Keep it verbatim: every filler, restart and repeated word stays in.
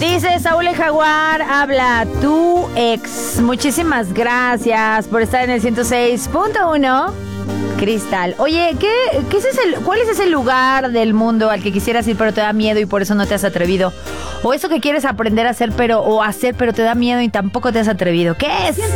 Dice Saúl el Jaguar, habla tu ex. Muchísimas gracias por estar en el ciento seis punto uno. Cristal. Oye, ¿qué, qué es ese, ¿cuál es ese lugar del mundo al que quisieras ir pero te da miedo y por eso no te has atrevido? O eso que quieres aprender a hacer pero o hacer pero te da miedo y tampoco te has atrevido. ¿Qué es?